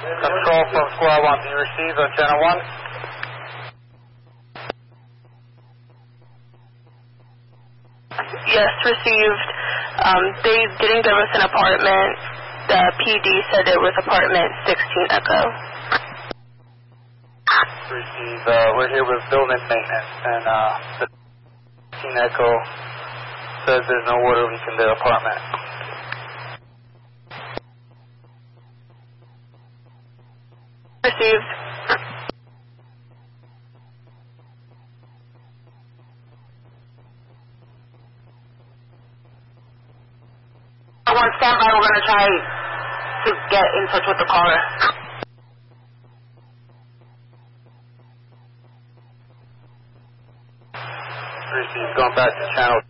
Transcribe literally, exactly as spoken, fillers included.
Control from Squad one, do you receive on channel one? Yes, received. Um, they didn't give us an apartment. The P D said it was apartment sixteen Echo. Receive, uh, we're here with building maintenance, and uh, the sixteen Echo says there's no water leak in their apartment. Received. One standby, we're going to try to get in touch with the caller. Receive, going back to channel